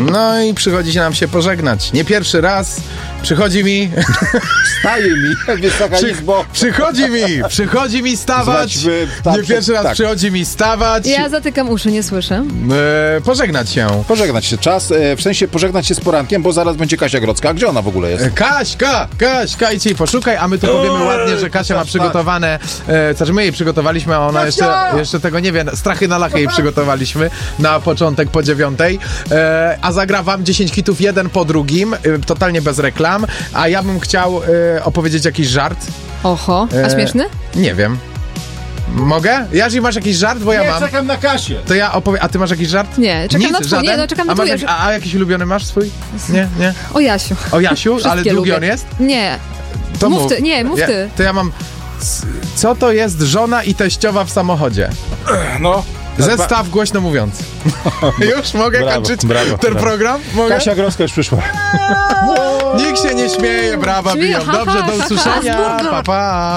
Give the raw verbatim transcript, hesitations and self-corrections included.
No i przychodzi nam się pożegnać. Nie pierwszy raz przychodzi mi... Staje mi, Wysoka Przy, Izbo. przychodzi mi, przychodzi mi stawać. Zwać, tak, nie pierwszy raz tak. przychodzi mi stawać. Ja zatykam uszy, nie słyszę. E, pożegnać się. Pożegnać się czas, e, w sensie pożegnać się z porankiem, bo zaraz będzie Kasia Grodzka. A gdzie ona w ogóle jest? E, Kaśka, Kaśka, idź jej poszukaj, a my tu powiemy ładnie, że Kasia ma przygotowane, e, znaczy my jej przygotowaliśmy, a ona jeszcze, jeszcze tego nie wie. Strachy na lachy jej przygotowaliśmy na początek po dziewiątej, e, a zagra wam dziesięć hitów jeden po drugim, e, totalnie bez reklam, a ja bym chciał e, opowiedzieć jakiś żart. Oho, a E, śmieszny? Nie wiem. Mogę? Jarzy, masz jakiś żart? Bo ja Nie, mam. czekam na Kasię. To ja opowiem. A ty masz jakiś żart? Nie, czekam Nic, na twój, żaden? nie, no czekam na a, masz twój. jak, a, a jakiś ulubiony masz swój? Nie, nie. O Jasiu. O Jasiu? Ale Wszystkie długi lubię. on jest? Nie. To Mów mów. ty, nie, mów Ja- ty. To ja mam... c- Co to jest żona i teściowa w samochodzie? No. Zestaw głośno mówiąc. Już mogę Brawo, kończyć brawo, ten brawo. program? Mogę? Kasia Grodzka już przyszła. Nikt się nie śmieje, brawa Śmieje, biją. ha, Dobrze, ha, do ha, ha. usłyszenia. Pa, pa.